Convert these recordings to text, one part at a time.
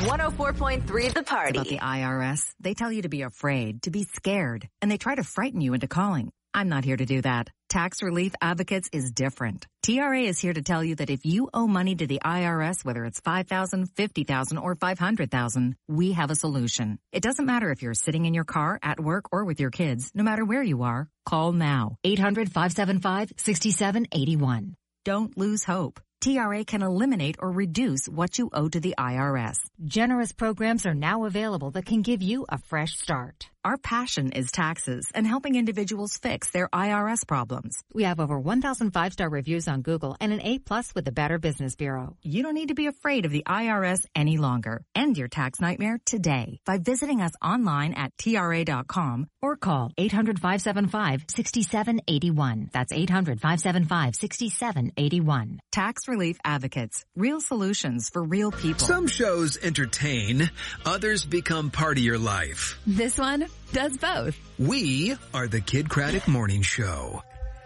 104.3 The Party. About the IRS, they tell you to be afraid, to be scared, and they try to frighten you into calling. I'm not here to do that. Tax Relief Advocates is different. TRA is here to tell you that if you owe money to the IRS, whether it's $5,000, $50,000, or $500,000, we have a solution. It doesn't matter if you're sitting in your car, at work, or with your kids. No matter where you are, call now. 800-575-6781. Don't lose hope. TRA can eliminate or reduce what you owe to the IRS. Generous programs are now available that can give you a fresh start. Our passion is taxes and helping individuals fix their IRS problems. We have over 1,000 five-star reviews on Google and an A+ with the Better Business Bureau. You don't need to be afraid of the IRS any longer. End your tax nightmare today by visiting us online at TRA.com or call 800-575-6781. That's 800-575-6781. Tax Relief Advocates. Real solutions for real people. Some shows entertain, others become part of your life. This one does both. We are the Kid Craddock Morning Show.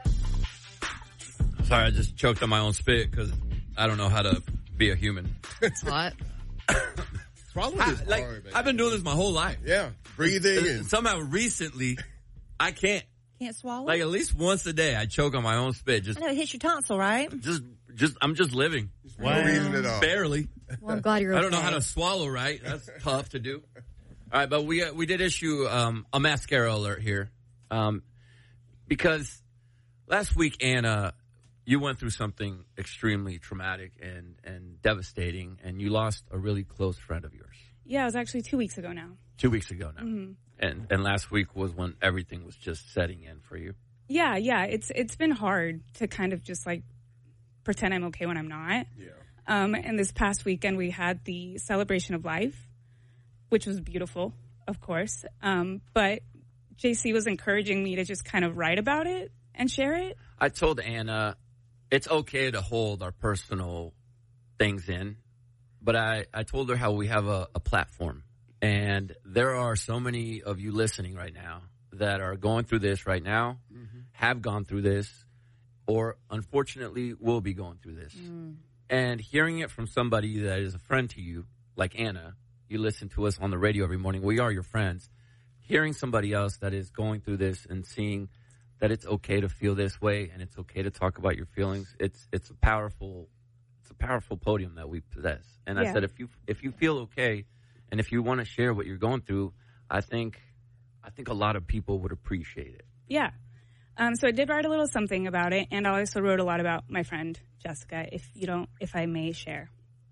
Sorry, I just choked on my own spit because I don't know how to be a human. What? Swallowing is hard, man. I've been doing this my whole life. Yeah, breathing. And somehow recently, I can't. Can't swallow? Like at least once a day, I choke on my own spit. I know, it hits your tonsil, right? I'm just living. no reason at all. Barely. Well, I'm glad you're okay. I don't know how to swallow right. That's tough to do. All right, but we did issue a mascara alert here because last week, Anna, you went through something extremely traumatic and devastating, and you lost a really close friend of yours. Yeah, it was actually 2 weeks ago now. 2 weeks ago now. Mm-hmm. And last week was when everything was just setting in for you. Yeah. It's been hard to kind of just like pretend I'm okay when I'm not. Yeah. And this past weekend we had the celebration of life, which was beautiful, of course. But JC was encouraging me to just kind of write about it and share it. I told Anna it's okay to hold our personal things in, but I told her how we have a platform. And there are so many of you listening right now that are going through this right now, have gone through this, or unfortunately will be going through this. And hearing it from somebody that is a friend to you, like Anna, you listen to us on the radio every morning. We are your friends. Hearing somebody else that is going through this and seeing that it's okay to feel this way and it's okay to talk about your feelings, it's a powerful podium that we possess. And I said, if you feel okay and if you want to share what you're going through, I think a lot of people would appreciate it. Yeah. So I did write a little something about it, and I also wrote a lot about my friend Jessica, if I may share.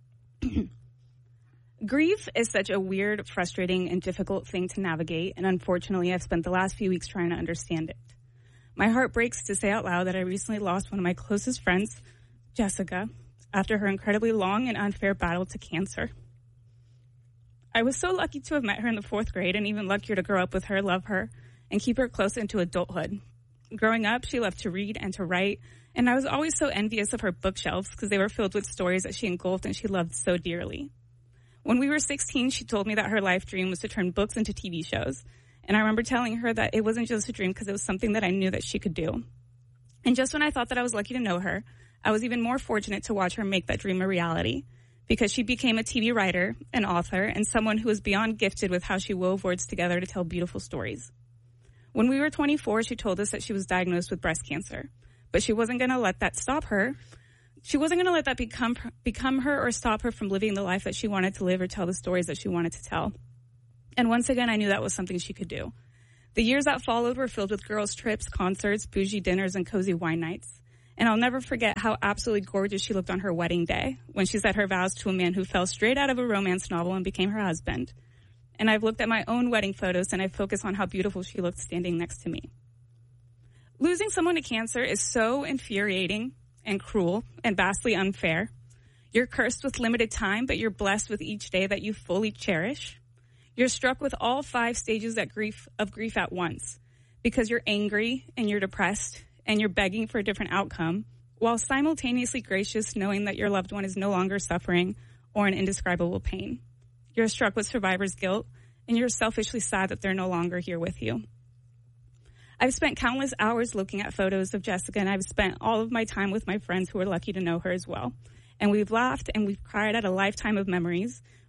Grief is such a weird, frustrating, and difficult thing to navigate, and unfortunately I've spent the last few weeks trying to understand it. My heart breaks to say out loud that I recently lost one of my closest friends, Jessica, after her incredibly long and unfair battle to cancer. I was so lucky to have met her in the 4th grade, and even luckier to grow up with her, love her, and keep her close into adulthood. Growing up, she loved to read and to write, and I was always so envious of her bookshelves because they were filled with stories that she engulfed and she loved so dearly. When we were 16, she told me that her life dream was to turn books into TV shows, and I remember telling her that it wasn't just a dream because it was something that I knew that she could do. And just when I thought that I was lucky to know her, I was even more fortunate to watch her make that dream a reality, because she became a TV writer, an author, and someone who was beyond gifted with how she wove words together to tell beautiful stories. When we were 24, she told us that she was diagnosed with breast cancer, but she wasn't going to let that stop her. She wasn't going to let that become her or stop her from living the life that she wanted to live or tell the stories that she wanted to tell. And once again, I knew that was something she could do. The years that followed were filled with girls' trips, concerts, bougie dinners, and cozy wine nights. And I'll never forget how absolutely gorgeous she looked on her wedding day when she said her vows to a man who fell straight out of a romance novel and became her husband. And I've looked at my own wedding photos and I focus on how beautiful she looked standing next to me. Losing someone to cancer is so infuriating and cruel and vastly unfair. You're cursed with limited time, but you're blessed with each day that you fully cherish. You're struck with all 5 stages of grief at once because you're angry and you're depressed and you're begging for a different outcome, while simultaneously gracious knowing that your loved one is no longer suffering or in indescribable pain. You're struck with survivor's guilt, and you're selfishly sad that they're no longer here with you. I've spent countless hours looking at photos of Jessica, and I've spent all of my time with my friends who are lucky to know her as well. And we've laughed and we've cried at a lifetime of memories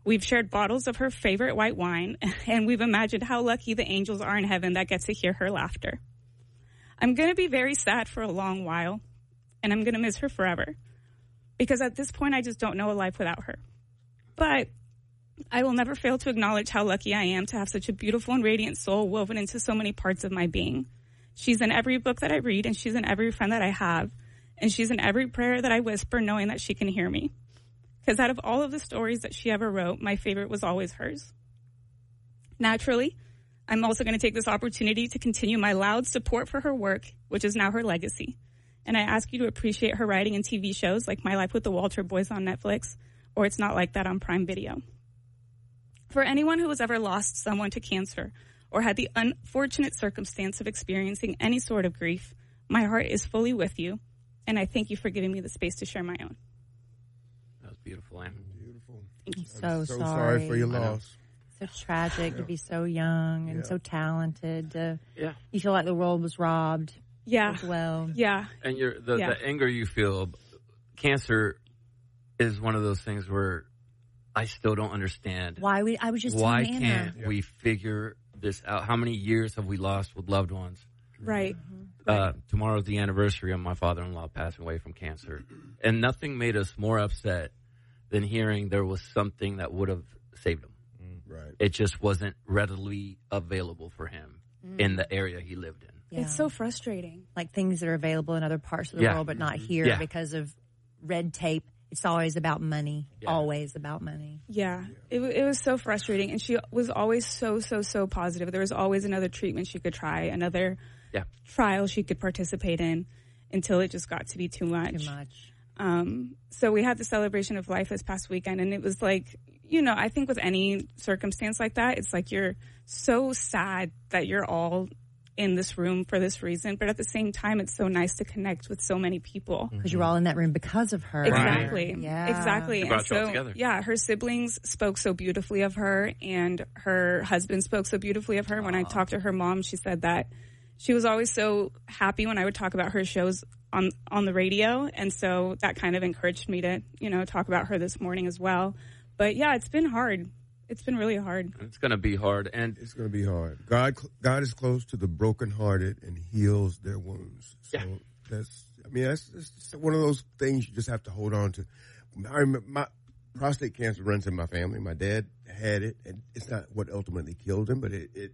We've shared bottles of her favorite white wine, and we've imagined how lucky the angels are in heaven that get to hear her laughter. I'm going to be very sad for a long while, and I'm going to miss her forever, because at this point, I just don't know a life without her. But I will never fail to acknowledge how lucky I am to have such a beautiful and radiant soul woven into so many parts of my being. She's in every book that I read, and she's in every friend that I have, and she's in every prayer that I whisper, knowing that she can hear me. Because out of all of the stories that she ever wrote, my favorite was always hers. Naturally, I'm also going to take this opportunity to continue my loud support for her work, which is now her legacy. And I ask you to appreciate her writing and TV shows like My Life with the Walter Boys on Netflix, or It's Not Like That on Prime Video. For anyone who has ever lost someone to cancer or had the unfortunate circumstance of experiencing any sort of grief, my heart is fully with you, and I thank you for giving me the space to share my own. That was beautiful, Anne. Beautiful. I'm so sorry for your loss. So tragic to be so young and so talented. Yeah. You feel like the world was robbed. Yeah. As well. Yeah. And the anger you feel, cancer is one of those things where I still don't understand. Why can't we figure this out? How many years have we lost with loved ones? Right. Tomorrow's the anniversary of my father-in-law passing away from cancer. And nothing made us more upset than hearing there was something that would have saved him. Right. It just wasn't readily available for him in the area he lived in. Yeah. It's so frustrating. Like things that are available in other parts of the world but not here because of red tape. It's always about money. Yeah. Always about money. Yeah. It was so frustrating. And she was always so positive. There was always another treatment she could try, another trial she could participate in until it just got to be too much. So we had the celebration of life this past weekend, and it was like, I think with any circumstance like that, it's like you're so sad that you're all in this room for this reason, but at the same time, it's so nice to connect with so many people. Because you're all in that room because of her. Exactly. Right. Yeah. Exactly. They brought you all together. Yeah, her siblings spoke so beautifully of her, and her husband spoke so beautifully of her. When I talked to her mom, she said that she was always so happy when I would talk about her shows on the radio, and so that kind of encouraged me to, talk about her this morning as well. But yeah, it's been hard. It's been really hard. It's going to be hard. And it's going to be hard. God is close to the brokenhearted and heals their wounds. So that's one of those things you just have to hold on to. I remember my prostate cancer runs in my family. My dad had it, and it's not what ultimately killed him, but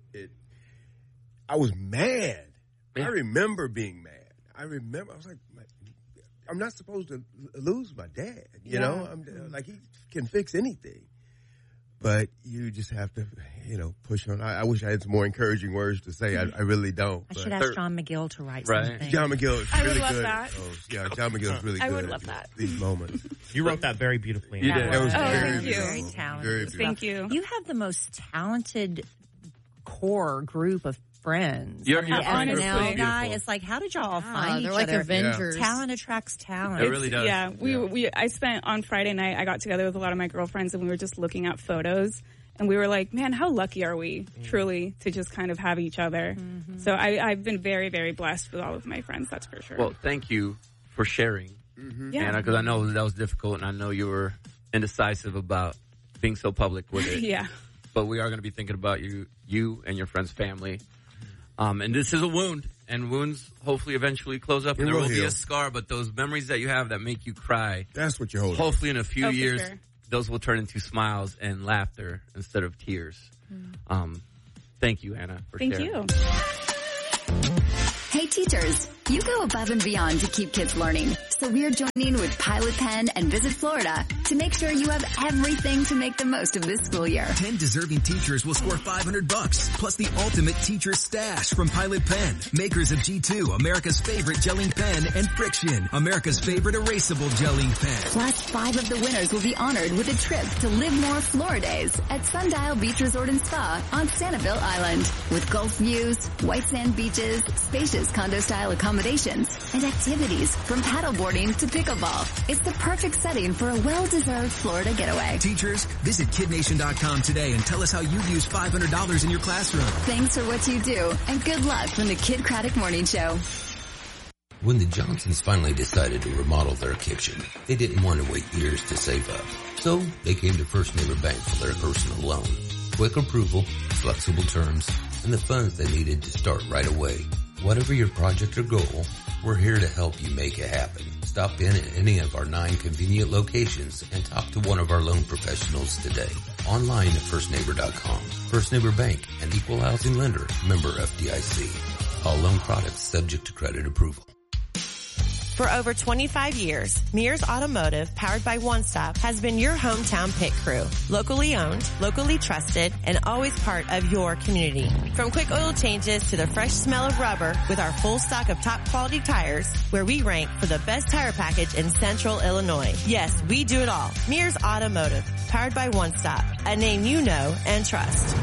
I was mad. Yeah. I remember being mad. I was like, I'm not supposed to lose my dad. You know, like he can fix anything. But you just have to, push on. I wish I had some more encouraging words to say. I really don't. I should ask John McGill to write something. John McGill is really good. I would love that. John McGill is really good. I would love that. These moments. You wrote that very beautifully. You did. It was thank you. Very talented. Very beautiful. Thank you. You have the most talented core group of friends. You're the honestly SNL guy. It's like, how did y'all find each they're like other? Avengers. Talent attracts talent. It really does. Yeah, I spent on Friday night, I got together with a lot of my girlfriends, and we were just looking at photos. And we were like, man, how lucky are we, truly, to just kind of have each other. Mm-hmm. So I've been very, very blessed with all of my friends, that's for sure. Well, thank you for sharing, Anna, because I know that was difficult, and I know you were indecisive about being so public with it. Yeah. But we are going to be thinking about you and your friend's family. And this is a wound, and wounds hopefully eventually close up, and there will be a scar, but those memories that you have that make you cry. That's what you're holding. Hopefully in a few years. Sure. Those will turn into smiles and laughter instead of tears. Thank you, Anna, for sharing. Thank you. Hey teachers, you go above and beyond to keep kids learning. So we're joining with Pilot Pen and Visit Florida to make sure you have everything to make the most of this school year. 10 deserving teachers will score $500 plus the ultimate teacher stash from Pilot Pen, makers of G2, America's favorite gelling pen, and Friction, America's favorite erasable gelling pen. Plus, 5 of the winners will be honored with a trip to Live More Floridays at Sundial Beach Resort and Spa on Sanibel Island. With Gulf views, white sand beaches, spacious condo-style accommodations, and activities from paddleboarding to pickleball. It's the perfect setting for a well-deserved Florida getaway. Teachers, visit KidNation.com today and tell us how you use $500 in your classroom. Thanks for what you do, and good luck from the Kid Craddock Morning Show. When the Johnsons finally decided to remodel their kitchen, they didn't want to wait years to save up. So they came to First Neighbor Bank for their personal loan. Quick approval, flexible terms, and the funds they needed to start right away. Whatever your project or goal, we're here to help you make it happen. Stop in at any of our 9 convenient locations and talk to one of our loan professionals today. Online at firstneighbor.com. First Neighbor Bank, an equal housing lender, member FDIC. All loan products subject to credit approval. For over 25 years, Mears Automotive, powered by One Stop, has been your hometown pit crew. Locally owned, locally trusted, and always part of your community. From quick oil changes to the fresh smell of rubber, with our full stock of top quality tires, where we rank for the best tire package in Central Illinois. Yes, we do it all. Mears Automotive, powered by One Stop, a name you know and trust.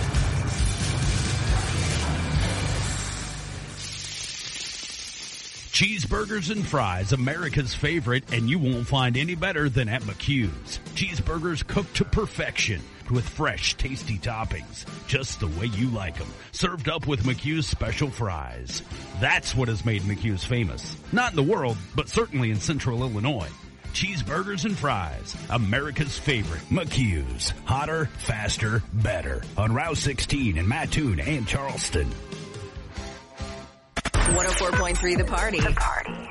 Cheeseburgers and fries, America's favorite, and you won't find any better than at McHugh's. Cheeseburgers cooked to perfection with fresh, tasty toppings, just the way you like them, served up with McHugh's special fries. That's what has made McHugh's famous. Not in the world, but certainly in Central Illinois. Cheeseburgers and fries, America's favorite, McHugh's. Hotter, faster, better. On Route 16 in Mattoon and Charleston. 104.3 The Party.